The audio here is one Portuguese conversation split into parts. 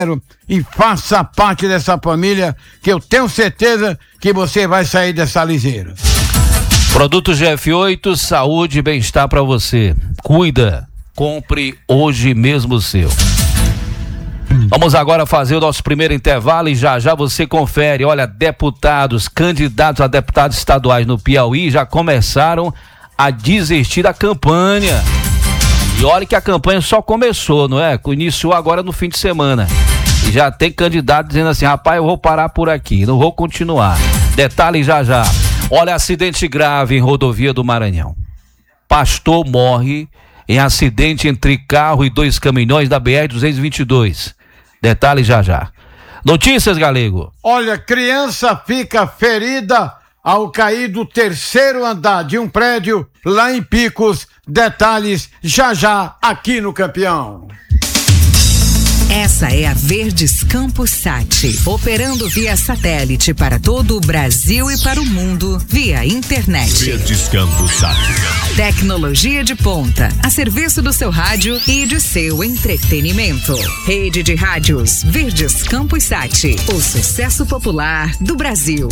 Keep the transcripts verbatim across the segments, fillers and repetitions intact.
e faça parte dessa família, que eu tenho certeza que você vai sair dessa liseira. Produto G F oito, saúde e bem-estar para você. Cuida, compre hoje mesmo o seu. Vamos agora fazer o nosso primeiro intervalo e já já você confere. Olha, deputados, candidatos a deputados estaduais no Piauí já começaram a desistir da campanha. E olha que a campanha só começou, não é? Iniciou agora no fim de semana. E já tem candidato dizendo assim: rapaz, eu vou parar por aqui, não vou continuar. Detalhe já já. Olha, acidente grave em rodovia do Maranhão. Pastor morre em acidente entre carro e dois caminhões da B R duzentos e vinte e dois. Detalhe já já. Notícias, Galego. Olha, criança fica ferida ao cair do terceiro andar de um prédio lá em Picos. Detalhes já já aqui no Campeão. Essa é a Verdes Campos Sat, operando via satélite para todo o Brasil e para o mundo via internet. Verdes Campos Sat. Tecnologia de ponta, a serviço do seu rádio e de seu entretenimento. Rede de rádios Verdes Campos Sat, o sucesso popular do Brasil.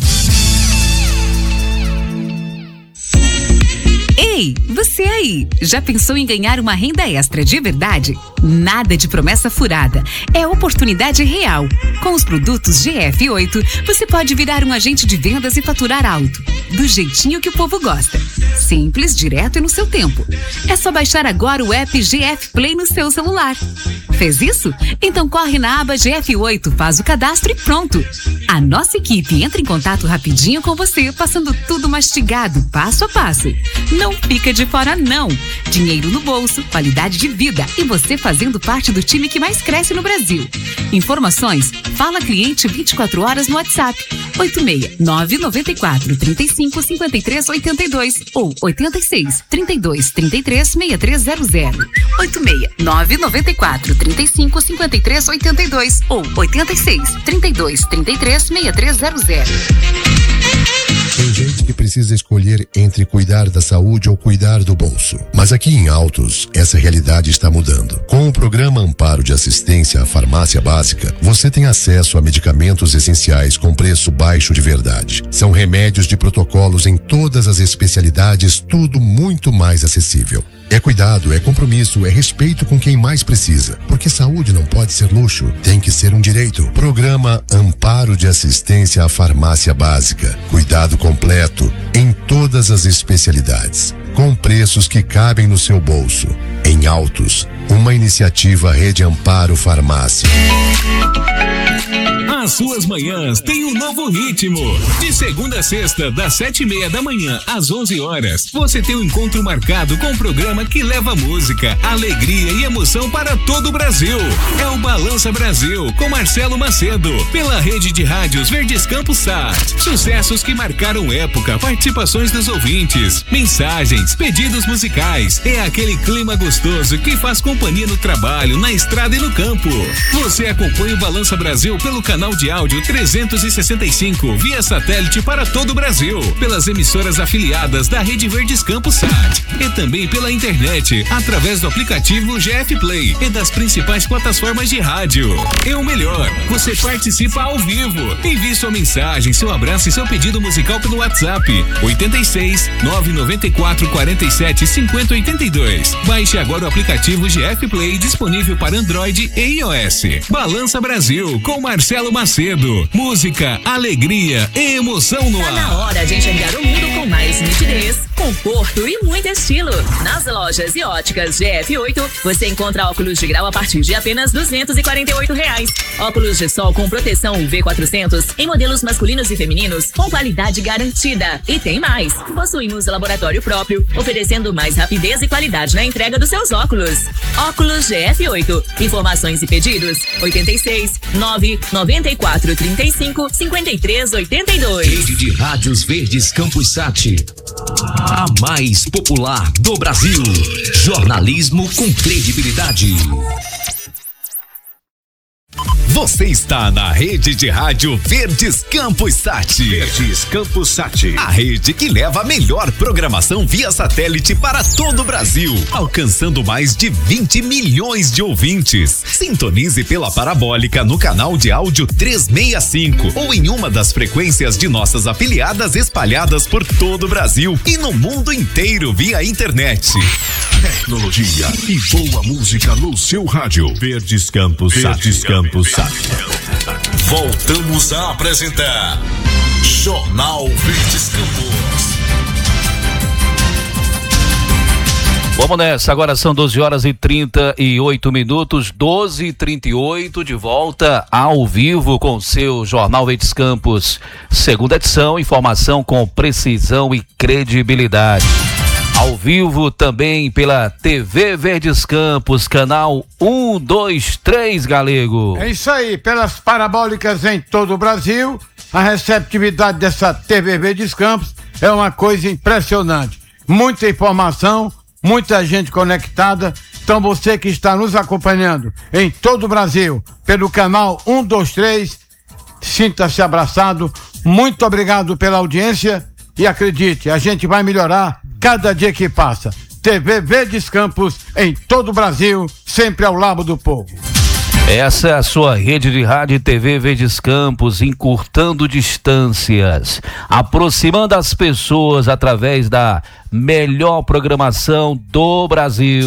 Ei, você aí, já pensou em ganhar uma renda extra de verdade? Nada de promessa furada, é oportunidade real. Com os produtos G F oito, você pode virar um agente de vendas e faturar alto, do jeitinho que o povo gosta. Simples, direto e no seu tempo. É só baixar agora o app G F Play no seu celular. Fez isso? Então corre na aba G F oito, faz o cadastro e pronto. A nossa equipe entra em contato rapidinho com você, passando tudo mastigado, passo a passo. Não fica de fora não. Dinheiro no bolso, qualidade de vida e você fazendo parte do time que mais cresce no Brasil. Informações? Fala cliente vinte e quatro horas no WhatsApp oito seis nove nove quatro, três cinco, cinco três oito dois ou oito seis, trinta e dois, trinta e três, sessenta e três zero zero. oito seis nove nove quatro, três cinco, cinco três oito dois ou oito seis, trinta e dois, trinta e três, sessenta e três zero zero. Tem gente que precisa escolher entre cuidar da saúde ou cuidar do bolso. Mas aqui em Altos, essa realidade está mudando. Com o programa Amparo de Assistência à Farmácia Básica, você tem acesso a medicamentos essenciais com preço baixo de verdade. São remédios de protocolos em todas as especialidades, tudo muito mais acessível. É cuidado, é compromisso, é respeito com quem mais precisa. Porque saúde não pode ser luxo, tem que ser um direito. Programa Amparo de Assistência à Farmácia Básica. Cuidado completo em todas as especialidades, com preços que cabem no seu bolso. Em Altos, uma iniciativa Rede Amparo Farmácia. As suas manhãs têm um novo ritmo. De segunda a sexta, das sete e meia da manhã às onze horas, você tem um encontro marcado com um programa que leva música, alegria e emoção para todo o Brasil. É o Balança Brasil, com Marcelo Macedo, pela rede de rádios Verdes Campos Sat. Sucessos que marcaram época, participações dos ouvintes, mensagens, pedidos musicais. É aquele clima gostoso que faz companhia no trabalho, na estrada e no campo. Você acompanha o Balança Brasil pelo canal de áudio trezentos e sessenta e cinco via satélite para todo o Brasil, pelas emissoras afiliadas da Rede Verdes Campos Sat e também pela internet, através do aplicativo G F Play e das principais plataformas de rádio. E o melhor, você participa ao vivo. Envie sua mensagem, seu abraço e seu pedido musical pelo WhatsApp oito seis nove nove quatro, quatro sete, cinco zero oito dois. Baixe agora o aplicativo G F Play, disponível para Android e iOS. Balança Brasil com Marcelo Macedo. Música, alegria e emoção no ar. Tá na hora de enxergar o mundo com mais nitidez, conforto e muito estilo. Nas lojas e óticas G F oito, você encontra óculos de grau a partir de apenas duzentos e quarenta e oito reais. Óculos de sol com proteção U V quatrocentos em modelos masculinos e femininos com qualidade garantida. E tem mais. Possuímos laboratório próprio, oferecendo mais rapidez e qualidade na entrega dos seus óculos. Óculos G F oito. Informações e pedidos oito seis nove nove quatro, três cinco, cinco três oito dois. Rede de Rádios Verdes Campos Sat. A mais popular do Brasil. Jornalismo com credibilidade. Você está na rede de rádio Verdes Campos Sat. Verdes Campos Sat. A rede que leva a melhor programação via satélite para todo o Brasil, alcançando mais de vinte milhões de ouvintes. Sintonize pela parabólica no canal de áudio trezentos e sessenta e cinco ou em uma das frequências de nossas afiliadas espalhadas por todo o Brasil e no mundo inteiro via internet. Tecnologia e boa música no seu rádio. Verdes Campos Sat. Verdes Campos Sat. Voltamos a apresentar Jornal Verdes Campos. Vamos nessa, agora são doze horas e trinta e oito minutos, doze e trinta e oito, de volta ao vivo com o seu Jornal Verdes Campos, segunda edição, informação com precisão e credibilidade. Ao vivo também pela T V Verdes Campos, canal um, dois, três, Galego. É isso aí, pelas parabólicas em todo o Brasil, a receptividade dessa T V Verdes Campos é uma coisa impressionante. Muita informação, muita gente conectada. Então você que está nos acompanhando em todo o Brasil pelo canal um, dois, três, sinta-se abraçado. Muito obrigado pela audiência e acredite, a gente vai melhorar cada dia que passa. T V Verdes Campos em todo o Brasil, sempre ao lado do povo. Essa é a sua rede de rádio e T V Verdes Campos, encurtando distâncias, aproximando as pessoas através da melhor programação do Brasil.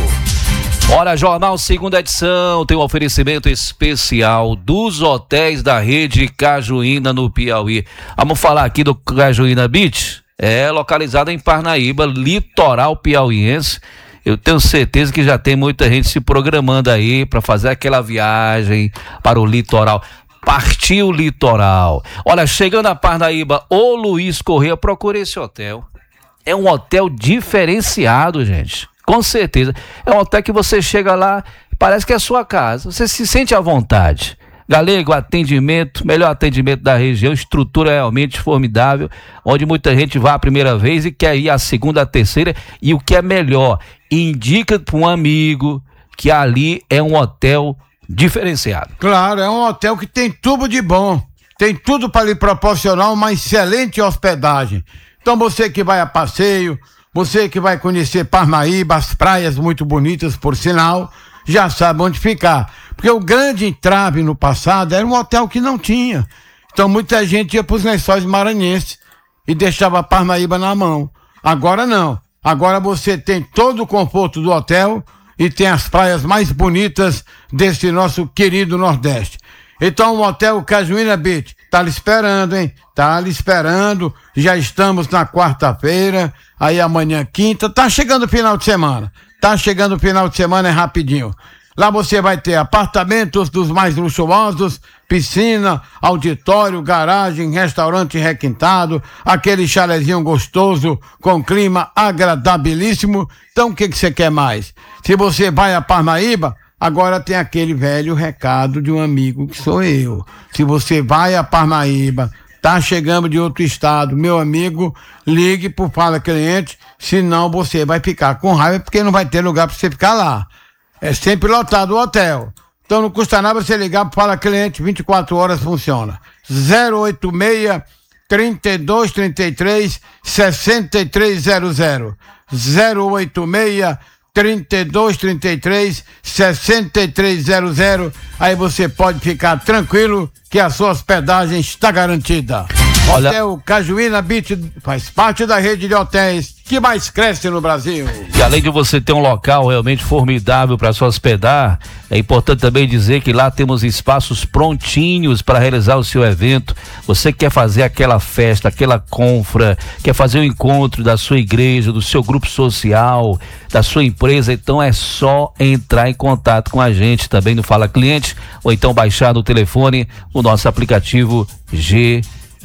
Hora Jornal, segunda edição, tem um oferecimento especial dos hotéis da rede Cajuína no Piauí. Vamos falar aqui do Cajuína Beach, é localizado em Parnaíba, litoral piauiense. Eu tenho certeza que já tem muita gente se programando aí para fazer aquela viagem para o litoral. Partiu o litoral. Olha, chegando a Parnaíba, ô Luiz Corrêa, procure esse hotel. É um hotel diferenciado, gente. Com certeza. É um hotel que você chega lá, parece que é a sua casa. Você se sente à vontade. Galego, atendimento, melhor atendimento da região, estrutura realmente formidável, onde muita gente vai a primeira vez e quer ir a segunda, a terceira, e o que é melhor, indica para um amigo que ali é um hotel diferenciado. Claro, é um hotel que tem tudo de bom, tem tudo para lhe proporcionar uma excelente hospedagem. Então você que vai a passeio, você que vai conhecer Parnaíba, as praias muito bonitas, por sinal, já sabe onde ficar. Porque o grande entrave no passado era um hotel que não tinha. Então muita gente ia para os Lençóis Maranhenses e deixava Parnaíba na mão. Agora não. Agora você tem todo o conforto do hotel e tem as praias mais bonitas desse nosso querido Nordeste. Então o Hotel Cajuína Beach tá lhe esperando, hein? Tá lhe esperando. Já estamos na quarta-feira, aí amanhã quinta. Tá chegando o final de semana. Tá chegando o final de semana, é rapidinho. Lá você vai ter apartamentos dos mais luxuosos, piscina, auditório, garagem, restaurante requintado, aquele chalezinho gostoso com clima agradabilíssimo. Então o que que você quer mais? Se você vai a Parnaíba, agora tem aquele velho recado de um amigo que sou eu. Se você vai a Parnaíba, tá chegando de outro estado, meu amigo, ligue pro Fala Cliente, senão você vai ficar com raiva porque não vai ter lugar para você ficar lá. É sempre lotado o hotel. Então não custa nada você ligar pro Fala Cliente, vinte e quatro horas funciona. zero oito seis, trinta e dois, trinta e três, sessenta e três zero zero. zero oito seis, trinta e dois, trinta e três, sessenta e três zero zero. Aí você pode ficar tranquilo que a sua hospedagem está garantida. Olha... Hotel Cajuína Beach faz parte da rede de hotéis que mais cresce no Brasil. E além de você ter um local realmente formidável para se hospedar, é importante também dizer que lá temos espaços prontinhos para realizar o seu evento. Você quer fazer aquela festa, aquela confra, quer fazer o encontro da sua igreja, do seu grupo social, da sua empresa, então é só entrar em contato com a gente também no Fala Cliente, ou então baixar no telefone o nosso aplicativo G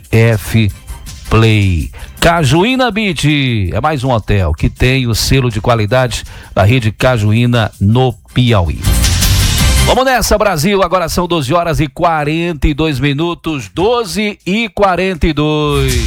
F Play. Cajuína Beach é mais um hotel que tem o selo de qualidade da rede Cajuína no Piauí. Vamos nessa, Brasil, agora são doze horas e quarenta e dois minutos, doze e quarenta e dois.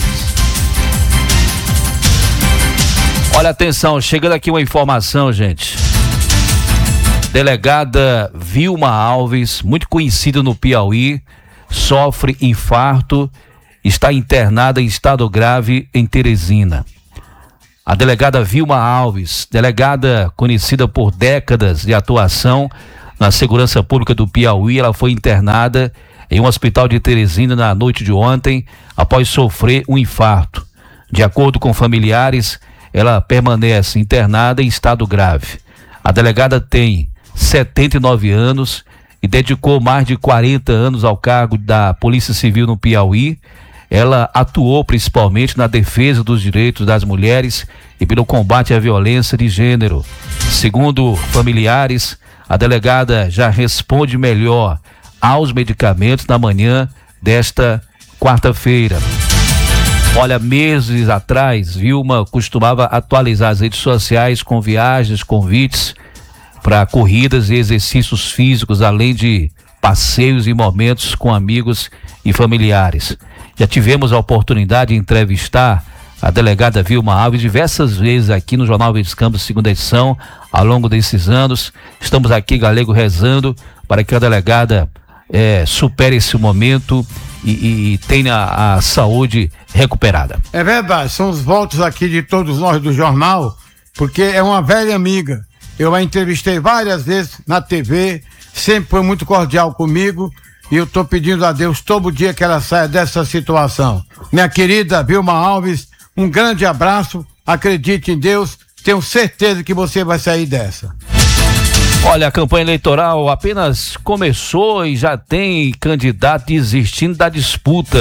Olha, atenção, chegando aqui uma informação, gente. Delegada Vilma Alves, muito conhecida no Piauí, sofre infarto, está internada em estado grave em Teresina. A delegada Vilma Alves, delegada conhecida por décadas de atuação na segurança pública do Piauí, ela foi internada em um hospital de Teresina na noite de ontem, após sofrer um infarto. De acordo com familiares, ela permanece internada em estado grave. A delegada tem setenta e nove anos e dedicou mais de quarenta anos ao cargo da Polícia Civil no Piauí. Ela atuou principalmente na defesa dos direitos das mulheres e pelo combate à violência de gênero. Segundo familiares, a delegada já responde melhor aos medicamentos na manhã desta quarta-feira. Olha, meses atrás, Vilma costumava atualizar as redes sociais com viagens, convites para corridas e exercícios físicos, além de passeios e momentos com amigos e familiares. Já tivemos a oportunidade de entrevistar a delegada Vilma Alves diversas vezes aqui no Jornal Verdes Campos, segunda edição, ao longo desses anos. Estamos aqui, Galego, rezando para que a delegada é, supere esse momento e, e tenha a saúde recuperada. É verdade, são os votos aqui de todos nós do jornal, porque é uma velha amiga. Eu a entrevistei várias vezes na T V, sempre foi muito cordial comigo e eu estou pedindo a Deus todo dia que ela saia dessa situação. Minha querida Vilma Alves, um grande abraço, acredite em Deus, tenho certeza que você vai sair dessa. Olha, a campanha eleitoral apenas começou e já tem candidato desistindo da disputa.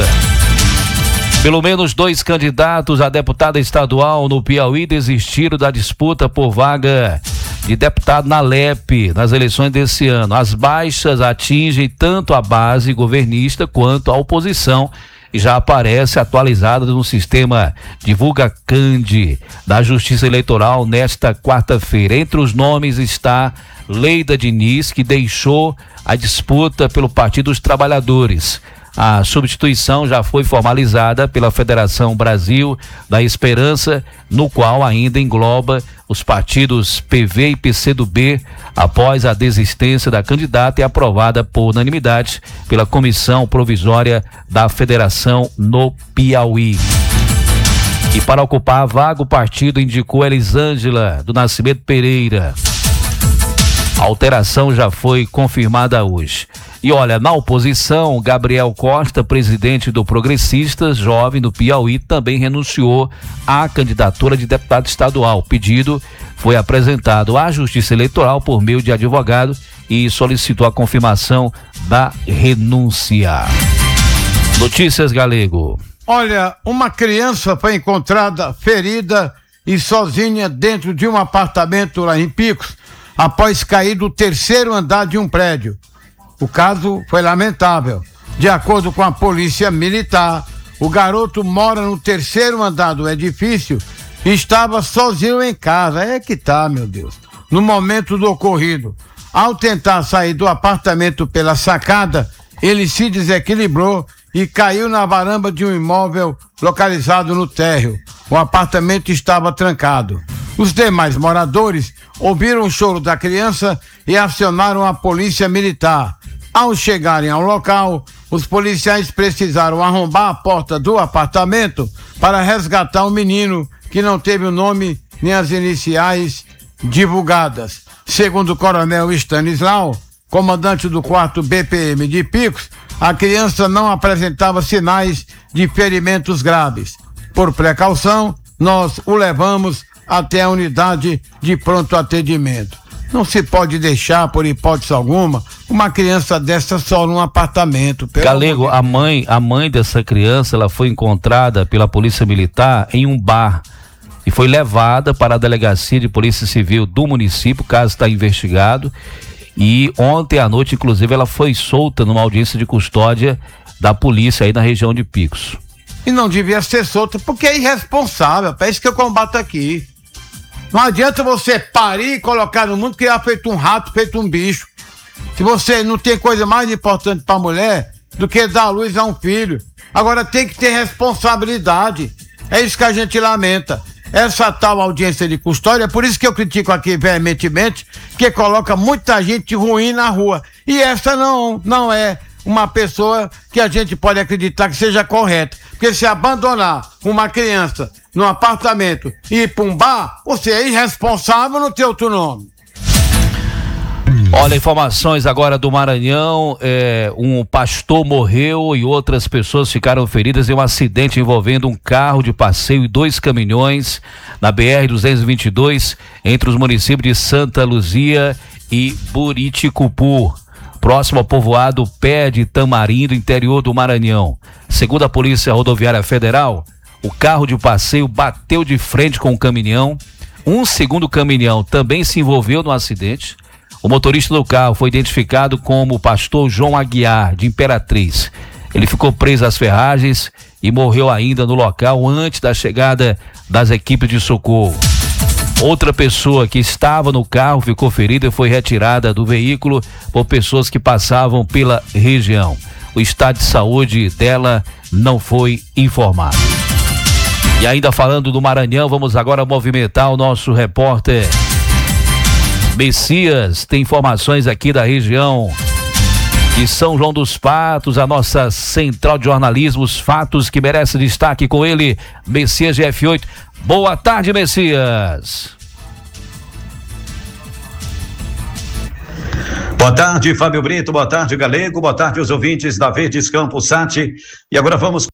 Pelo menos dois candidatos a deputada estadual no Piauí desistiram da disputa por vaga de deputado na L E P nas eleições desse ano. As baixas atingem tanto a base governista quanto a oposição e já aparece atualizada no sistema Divulga Cande da Justiça Eleitoral nesta quarta-feira. Entre os nomes está Leida Diniz, que deixou a disputa pelo Partido dos Trabalhadores. A substituição já foi formalizada pela Federação Brasil da Esperança, no qual ainda engloba os partidos P V e P C do B, após a desistência da candidata e aprovada por unanimidade pela Comissão Provisória da Federação no Piauí. E para ocupar a vaga, o partido indicou Elisângela do Nascimento Pereira. A alteração já foi confirmada hoje. E olha, na oposição, Gabriel Costa, presidente do Progressistas Jovem do Piauí, também renunciou à candidatura de deputado estadual. O pedido foi apresentado à Justiça Eleitoral por meio de advogado e solicitou a confirmação da renúncia. Notícias, Galego. Olha, uma criança foi encontrada ferida e sozinha dentro de um apartamento lá em Picos, após cair do terceiro andar de um prédio. O caso foi lamentável. De acordo com a polícia militar, o garoto mora no terceiro andar do edifício e estava sozinho em casa. É que tá, meu Deus. No momento do ocorrido, ao tentar sair do apartamento pela sacada, ele se desequilibrou e caiu na varanda de um imóvel localizado no térreo. O apartamento estava trancado. Os demais moradores ouviram o choro da criança e acionaram a polícia militar. Ao chegarem ao local, os policiais precisaram arrombar a porta do apartamento para resgatar o menino, que não teve o nome nem as iniciais divulgadas. Segundo o coronel Stanislau, comandante do quarto B P M de Picos, a criança não apresentava sinais de ferimentos graves. Por precaução, nós o levamos até a unidade de pronto atendimento. Não se pode deixar, por hipótese alguma, uma criança dessa só num apartamento. Galego, a mãe, a mãe dessa criança, ela foi encontrada pela Polícia Militar em um bar e foi levada para a Delegacia de Polícia Civil do município. O caso está investigado e ontem à noite, inclusive, ela foi solta numa audiência de custódia da polícia aí na região de Picos. E não devia ser solta porque é irresponsável, é isso que eu combato aqui. Não adianta você parir e colocar no mundo criar feito um rato, feito um bicho. Se você não tem coisa mais importante para a mulher do que dar luz a um filho. Agora tem que ter responsabilidade. É isso que a gente lamenta. essa tal audiência de custódia. Por isso que eu critico aqui veementemente, que coloca muita gente ruim na rua. E essa não, não é uma pessoa que a gente pode acreditar que seja correta. Porque se abandonar uma criança num apartamento e ir para um bar, você é irresponsável, não tem outro nome. Olha, informações agora do Maranhão, é, um pastor morreu e outras pessoas ficaram feridas em um acidente envolvendo um carro de passeio e dois caminhões na B R duzentos e vinte e dois, entre os municípios de Santa Luzia e Buriticupu, próximo ao povoado Pé de Tamarindo, interior do Maranhão. Segundo a Polícia Rodoviária Federal, o carro de passeio bateu de frente com o caminhão. Um segundo caminhão também se envolveu no acidente. O motorista do carro foi identificado como o pastor João Aguiar, de Imperatriz. Ele ficou preso às ferragens e morreu ainda no local antes da chegada das equipes de socorro. Outra pessoa que estava no carro ficou ferida e foi retirada do veículo por pessoas que passavam pela região. O estado de saúde dela não foi informado. E ainda falando do Maranhão, vamos agora movimentar o nosso repórter Messias. Tem informações aqui da região de São João dos Patos, a nossa central de jornalismo, os fatos que merecem destaque com ele, Messias G F oito. Boa tarde, Messias. Boa tarde, Fábio Brito, boa tarde, Galego, boa tarde os ouvintes da Verdes Campos Sat. E agora vamos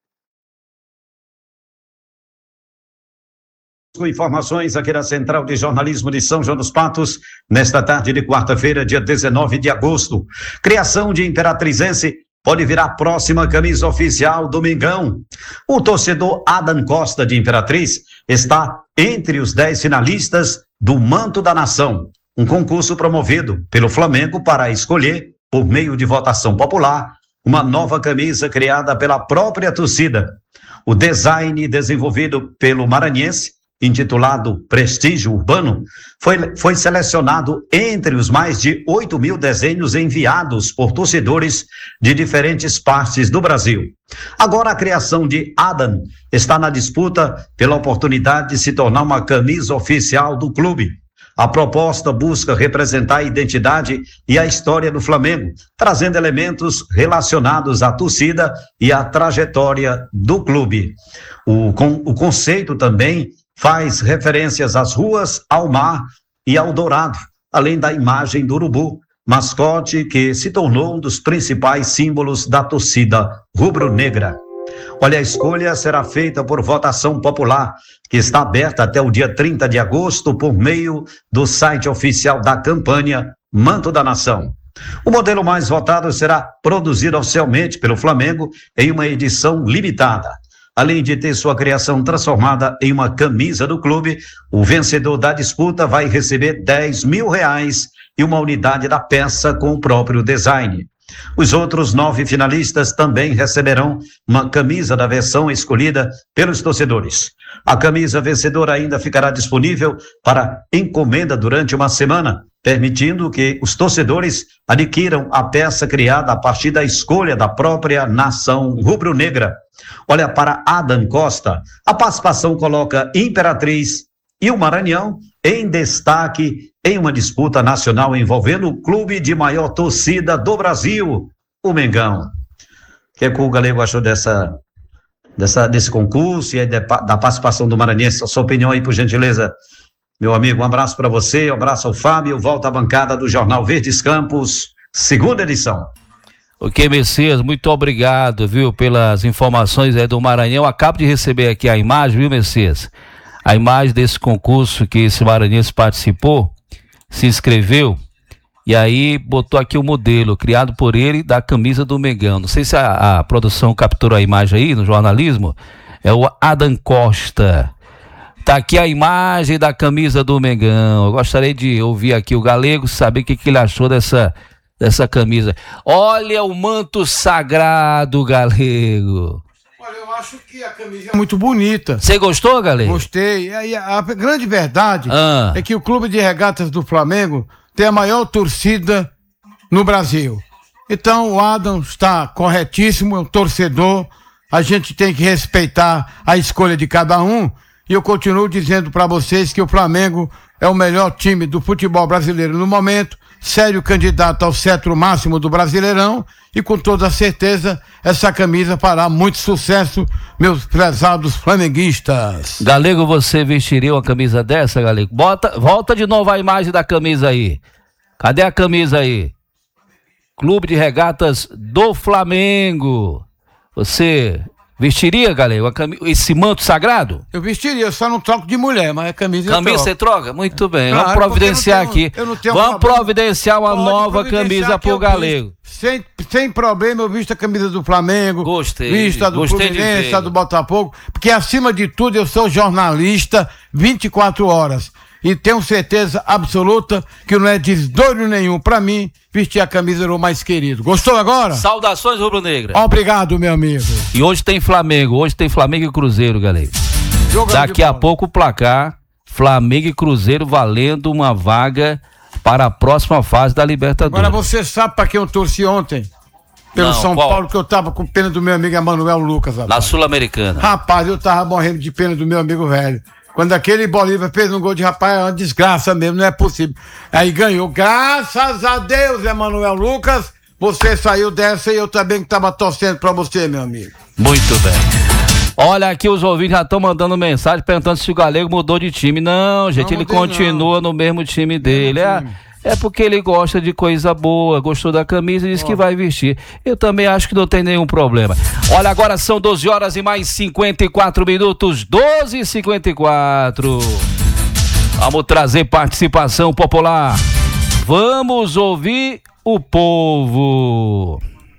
com informações aqui da Central de Jornalismo de São João dos Patos, nesta tarde de quarta-feira, dia dezenove de agosto. Criação de Imperatrizense pode virar a próxima camisa oficial do Mengão. O torcedor Adam Costa, de Imperatriz, está entre os dez finalistas do Manto da Nação, um concurso promovido pelo Flamengo para escolher, por meio de votação popular, uma nova camisa criada pela própria torcida. O design desenvolvido pelo maranhense, intitulado Prestígio Urbano, foi, foi selecionado entre os mais de oito mil desenhos enviados por torcedores de diferentes partes do Brasil. Agora a criação de Adam está na disputa pela oportunidade de se tornar uma camisa oficial do clube. A proposta busca representar a identidade e a história do Flamengo, trazendo elementos relacionados à torcida e à trajetória do clube. O, com, o conceito também faz referências às ruas, ao mar e ao dourado, além da imagem do urubu, mascote que se tornou um dos principais símbolos da torcida rubro-negra. Olha, a escolha será feita por votação popular, que está aberta até o dia trinta de agosto por meio do site oficial da campanha Manto da Nação. O modelo mais votado será produzido oficialmente pelo Flamengo em uma edição limitada. Além de ter sua criação transformada em uma camisa do clube, o vencedor da disputa vai receber dez mil reais e uma unidade da peça com o próprio design. Os outros nove finalistas também receberão uma camisa da versão escolhida pelos torcedores. A camisa vencedora ainda ficará disponível para encomenda durante uma semana, permitindo que os torcedores adquiram a peça criada a partir da escolha da própria nação rubro-negra. Olha, para Adam Costa, a participação coloca Imperatriz e o Maranhão em destaque em uma disputa nacional envolvendo o clube de maior torcida do Brasil, o Mengão. O que, é que o Galego achou dessa, dessa, desse concurso e da participação do maranhense? A sua opinião aí, por gentileza, meu amigo. Um abraço para você, um abraço ao Fábio, volta à bancada do Jornal Verdes Campos, segunda edição. Ok, Messias, muito obrigado, viu, pelas informações aí do Maranhão. Acabo de receber aqui a imagem, viu, Messias? A imagem desse concurso que esse maranhense participou, se inscreveu, e aí botou aqui o modelo, criado por ele, da camisa do Mengão. Não sei se a, a produção capturou a imagem aí no jornalismo. É o Adam Costa. Tá aqui a imagem da camisa do Mengão. Eu gostaria de ouvir aqui o Galego, saber o que, que ele achou dessa, dessa camisa. Olha o manto sagrado, Galego. Olha, eu acho que a camisa é muito bonita. Você gostou, Galego? Gostei. E a, a grande verdade ah. é que o Clube de Regatas do Flamengo tem a maior torcida no Brasil. Então o Adam está corretíssimo, é um torcedor. A gente tem que respeitar a escolha de cada um. e eu continuo dizendo para vocês que o Flamengo é o melhor time do futebol brasileiro no momento, sério candidato ao cetro máximo do Brasileirão, e com toda certeza essa camisa fará muito sucesso, meus prezados flamenguistas. Galego, você vestiria uma camisa dessa, Galego? Bota, volta de novo a imagem da camisa aí. Cadê a camisa aí? Clube de Regatas do Flamengo. Você vestiria, Galego, a cam... esse manto sagrado? Eu vestiria, eu só não troco de mulher, mas a camisa eu Camisa troco. você troca? Muito bem, Claro, vamos providenciar eu não tenho- aqui. eu não tenho Vamos problema. providenciar uma Pode nova providenciar camisa que eu pro Galego. visto. Sem, sem problema, eu visto a camisa do Flamengo. Gostei, Visto a do gostei de Fluminense, ver. a do Botafogo. Porque, acima de tudo, eu sou jornalista vinte e quatro horas. E tenho certeza absoluta que não é desdoro nenhum pra mim vestir a camisa do mais querido. Gostou agora? Saudações rubro-negra. Obrigado, meu amigo. E hoje tem Flamengo, hoje tem Flamengo e Cruzeiro, Galego. Jogando Daqui de a bola. pouco o placar, Flamengo e Cruzeiro valendo uma vaga para a próxima fase da Libertadores. Agora você sabe pra quem eu torci ontem? Pelo Não, São qual? Paulo, que eu tava com pena do meu amigo Emanuel Lucas. Rapaz. Na Sul-Americana. Rapaz, eu tava morrendo de pena do meu amigo velho. Quando aquele Bolívar fez um gol de rapaz, é uma desgraça mesmo, não é possível. Aí ganhou, graças a Deus, Emanuel Lucas, você saiu dessa e eu também que tava torcendo pra você, meu amigo. Muito bem. Olha aqui, os ouvintes já estão mandando mensagem perguntando se o Galego mudou de time. Não, gente, Não ele mudei, continua no mesmo time dele. É, time. é porque ele gosta de coisa boa, gostou da camisa e disse que vai vestir. Eu também acho que não tem nenhum problema. Olha, agora são doze horas e mais cinquenta e quatro minutos, doze e cinquenta e quatro. Vamos trazer participação popular. Vamos ouvir o povo.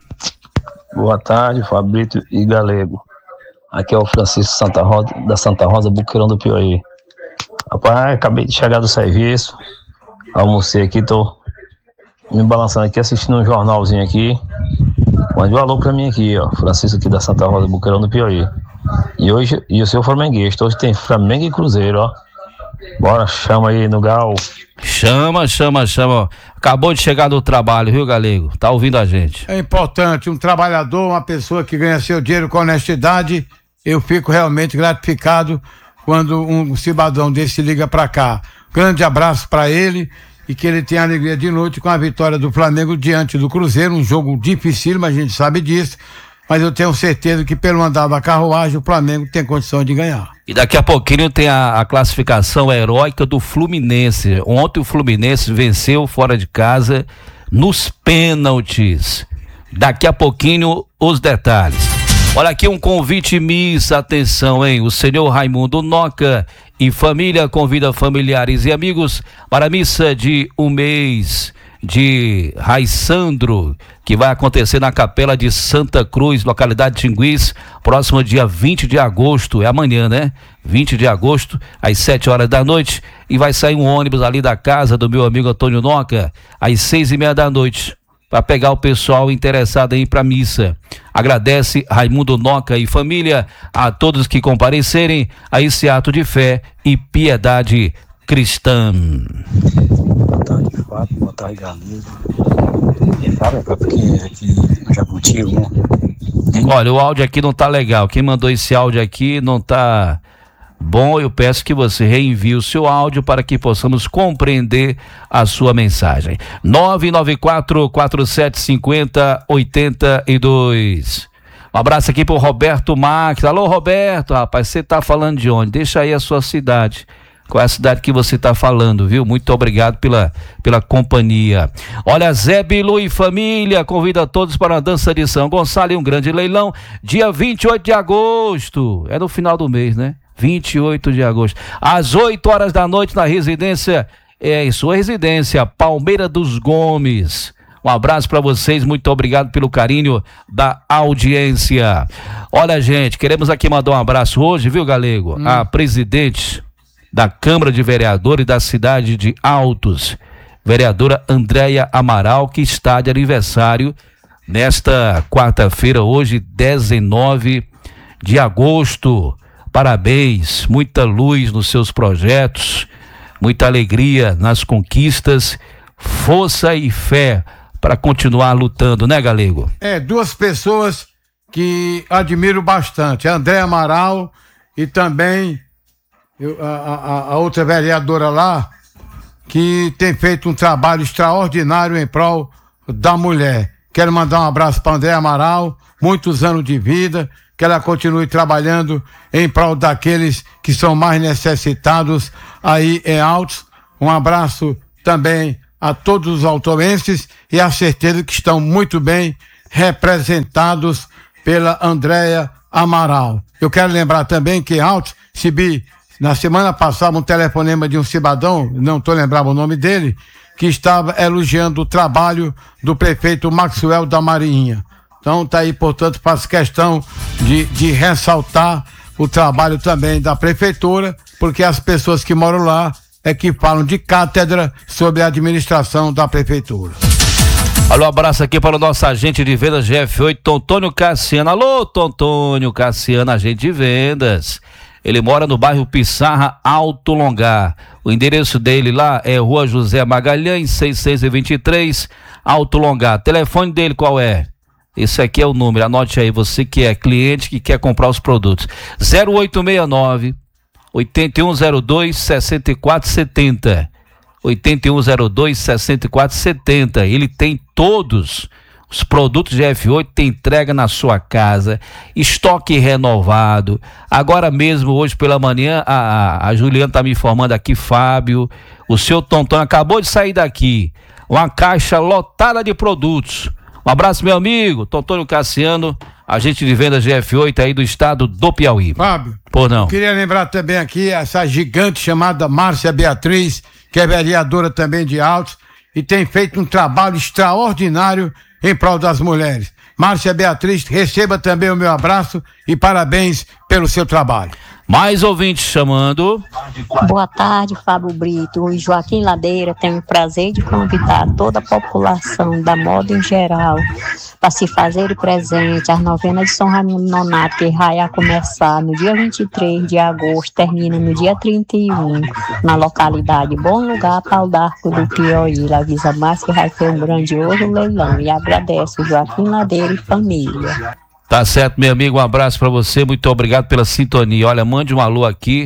Boa tarde, Fabrício e Galego. Aqui é o Francisco Santa Rosa, da Santa Rosa, Buqueirão do Piauí. Rapaz, acabei de chegar do serviço, almocei aqui, tô me balançando aqui, assistindo um jornalzinho aqui. Mande um alô pra mim aqui, ó, Francisco aqui da Santa Rosa, Buqueirão do Piauí. E hoje, e o seu flamenguista, hoje tem Flamengo e Cruzeiro, ó. Bora, chama aí no Gal. Chama, chama, chama. Acabou de chegar do trabalho, viu, Galego? Tá ouvindo a gente. É importante, um trabalhador, uma pessoa que ganha seu dinheiro com honestidade, eu fico realmente gratificado quando um cidadão desse liga pra cá. Grande abraço pra ele e que ele tenha alegria de noite com a vitória do Flamengo diante do Cruzeiro, um jogo difícil, mas a gente sabe disso, mas eu tenho certeza que pelo andar da carruagem o Flamengo tem condição de ganhar. E daqui a pouquinho tem a, a classificação heróica do Fluminense. Ontem o Fluminense venceu fora de casa nos pênaltis. Daqui a pouquinho os detalhes. Olha aqui um convite missa, atenção, hein? O senhor Raimundo Noca e família convida familiares e amigos para a missa de um mês de Raissandro, que vai acontecer na Capela de Santa Cruz, localidade de Tinguís, próximo dia vinte de agosto, é amanhã, né? vinte de agosto, às sete horas da noite, e vai sair um ônibus ali da casa do meu amigo Antônio Noca, às seis e meia da noite, para pegar o pessoal interessado em ir para missa. Agradece Raimundo Noca e família a todos que comparecerem a esse ato de fé e piedade cristã. Boa tarde, Fábio. Boa tarde, Galego. É Fábio, é porque aqui no Jabuti, né? Olha, o áudio aqui não tá legal. Quem mandou esse áudio aqui não tá bom. Eu peço que você reenvie o seu áudio para que possamos compreender a sua mensagem. nove nove quatro, quatro sete cinco zero, oito dois. Um abraço aqui pro Roberto Max. Alô, Roberto, rapaz, você tá falando de onde? Deixa aí a sua cidade. Qual é a cidade que você está falando, viu? Muito obrigado pela, pela companhia. Olha, Zé Bilu e família convida todos para a dança de São Gonçalo e um grande leilão, dia vinte e oito de agosto. É no final do mês, né? vinte e oito de agosto. Às oito horas da noite na residência, é, em sua residência, Palmeira dos Gomes. Um abraço para vocês, muito obrigado pelo carinho da audiência. Olha, gente, queremos aqui mandar um abraço hoje, viu, Galego? Hum. A presidente da Câmara de Vereadores da cidade de Altos, vereadora Andréia Amaral, que está de aniversário nesta quarta-feira, hoje, dezenove de agosto. Parabéns, muita luz nos seus projetos, muita alegria nas conquistas, força e fé para continuar lutando, né, Galego? É, duas pessoas que admiro bastante, Andréia Amaral e também eu, a, a, a outra vereadora lá, que tem feito um trabalho extraordinário em prol da mulher. Quero mandar um abraço para André Amaral, muitos anos de vida, que ela continue trabalhando em prol daqueles que são mais necessitados aí em Altos. Um abraço também a todos os altoenses e a certeza que estão muito bem representados pela Andréia Amaral. Eu quero lembrar também que em Altos, recebi na semana passada um telefonema de um cidadão, não estou lembrando o nome dele, que estava elogiando o trabalho do prefeito Maxwell da Marinha. Então tá aí, portanto, faço questão de, de ressaltar o trabalho também da prefeitura, porque as pessoas que moram lá é que falam de cátedra sobre a administração da prefeitura. Alô, abraço aqui para o nosso agente de vendas G F oito, Tontônio Cassiano. Alô, Tontônio Cassiano, agente de vendas. Ele mora no bairro Pissarra, Alto Longar. O endereço dele lá é Rua José Magalhães, seiscentos e vinte e três, Alto Longar. Telefone dele qual é? Esse aqui é o número, anote aí, você que é cliente, que quer comprar os produtos. zero oito seis nove, oito um zero dois, seis quatro sete zero. oito um zero dois, seis quatro sete zero. Ele tem todos os produtos G F oito, tem entrega na sua casa, estoque renovado. Agora mesmo, hoje pela manhã, a, a Juliana tá me informando aqui, Fábio, o seu Tontão acabou de sair daqui, uma caixa lotada de produtos. Um abraço, meu amigo, Tontônio Cassiano, agente de venda G F oito aí do estado do Piauí. Fábio, por não. Queria lembrar também aqui essa gigante chamada Márcia Beatriz, que é vereadora também de Altos e tem feito um trabalho extraordinário em prol das mulheres. Márcia Beatriz, receba também o meu abraço e parabéns pelo seu trabalho. Mais ouvintes chamando. Boa tarde, Fábio Brito e Joaquim Ladeira. Tenho o prazer de convidar toda a população da moda em geral para se fazer presente às novenas de São Raimundo Nonato, que vai a começar no dia vinte e três de agosto, termina no dia trinta e um, na localidade Bom Lugar, Pau d'Arco do Piauí. Ela avisa mais que vai ter um grandioso leilão e agradece o Joaquim Ladeira e família. Tá certo, meu amigo, um abraço para você, muito obrigado pela sintonia. Olha, mande um alô aqui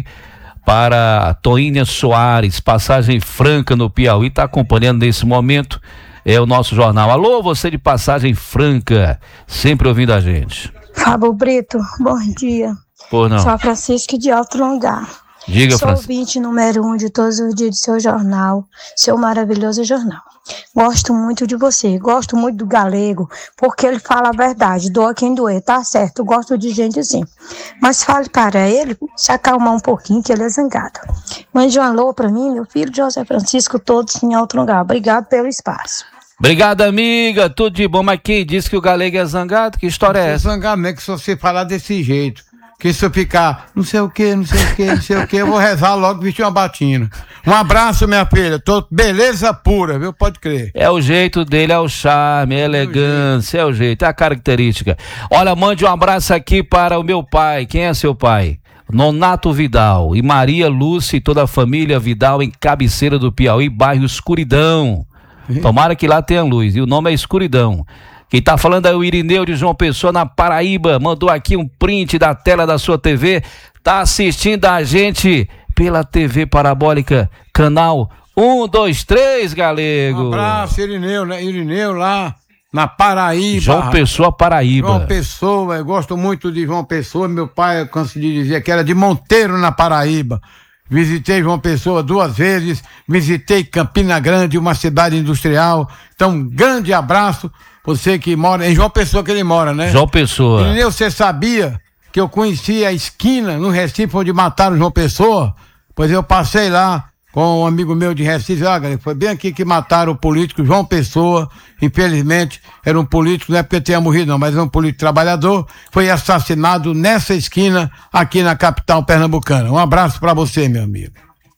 para Toínia Soares, Passagem Franca no Piauí, tá acompanhando nesse momento, é o nosso jornal. Alô, você de Passagem Franca, sempre ouvindo a gente. Fábio Brito, bom dia. Por não. Sou a Francisca de Alto Longar. Diga, Sou Francisca. ouvinte número um de todos os dias do seu jornal, seu maravilhoso jornal. Gosto muito de você, gosto muito do Galego, porque ele fala a verdade, doa quem doer, tá certo, gosto de gente assim. Mas fale para ele se acalmar um pouquinho, que ele é zangado. Mande um alô para mim, meu filho José Francisco, todos em Alto Longar. Obrigado pelo espaço. Obrigado, amiga, tudo de bom, mas quem disse que o Galego é zangado? Que história é essa? Zangado não é que se você falar desse jeito, que se eu ficar não sei o que, não sei o que, não sei o que, eu vou rezar logo, vestir uma batina. Um abraço, minha filha, tô beleza pura, viu? Pode crer. É o jeito dele, é o charme, é a elegância, é o jeito, é a característica. Olha, mande um abraço aqui para o meu pai. Quem é seu pai? Nonato Vidal e Maria Lúcia e toda a família Vidal em Cabeceira do Piauí, bairro Escuridão. Tomara que lá tenha luz, e o nome é Escuridão. Quem tá falando é o Irineu de João Pessoa, na Paraíba, mandou aqui um print da tela da sua T V, tá assistindo a gente pela T V parabólica, canal um, dois, três, Galego. Um abraço, Irineu, né? Irineu lá na Paraíba. João Pessoa, Paraíba. João Pessoa, eu gosto muito de João Pessoa, meu pai, eu canso de dizer que era de Monteiro, na Paraíba. Visitei João Pessoa duas vezes, visitei Campina Grande, uma cidade industrial. Então, um grande abraço. Você que mora, em João Pessoa que ele mora, né? João Pessoa. Irineu, você sabia que eu conheci a esquina no Recife onde mataram João Pessoa? Pois eu passei lá com um amigo meu de Recife, ah, galera, foi bem aqui que mataram o político João Pessoa, infelizmente, era um político, não é porque tenha morrido não, mas era um político trabalhador, foi assassinado nessa esquina aqui na capital pernambucana. Um abraço pra você, meu amigo.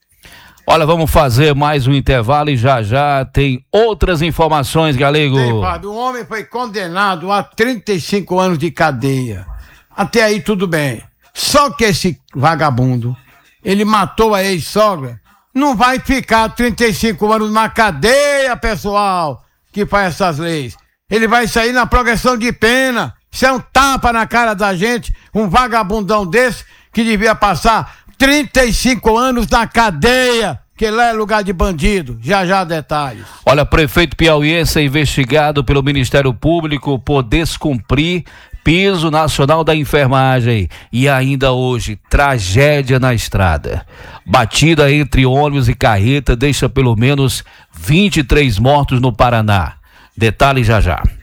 Olha, vamos fazer mais um intervalo e já já tem outras informações, Galego. Tem, Fábio, o homem foi condenado a trinta e cinco anos de cadeia. Até aí tudo bem. Só que esse vagabundo, ele matou a ex-sogra, não vai ficar trinta e cinco anos na cadeia, pessoal, que faz essas leis. Ele vai sair na progressão de pena. Isso é um tapa na cara da gente, um vagabundão desse que devia passar trinta e cinco anos na cadeia, que lá é lugar de bandido. Já já detalhes. Olha, prefeito piauiense é investigado pelo Ministério Público por descumprir piso nacional da enfermagem. E ainda hoje, tragédia na estrada. Batida entre ônibus e carreta deixa pelo menos vinte e três mortos no Paraná. Detalhes já já.